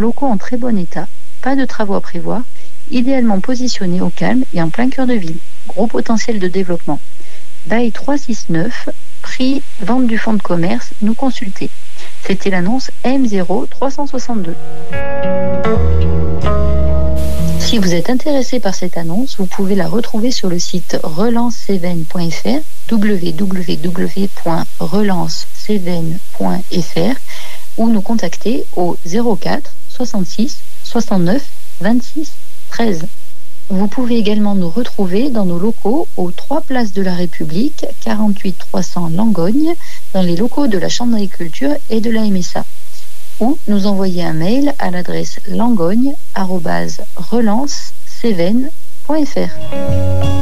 locaux en très bon état, pas de travaux à prévoir, idéalement positionnés au calme et en plein cœur de ville. Gros potentiel de développement. Bail 369, prix vente du fonds de commerce, nous consulter. C'était l'annonce M0362. Si vous êtes intéressé par cette annonce, vous pouvez la retrouver sur le site relancecévennes.fr, www.relancecévennes.fr, ou nous contacter au 04 66 69 26 13. Vous pouvez également nous retrouver dans nos locaux aux 3 places de la République, 48 300 Langogne, dans les locaux de la Chambre d'agriculture et de la MSA. Ou nous envoyer un mail à l'adresse langogne@relancecévennes.fr.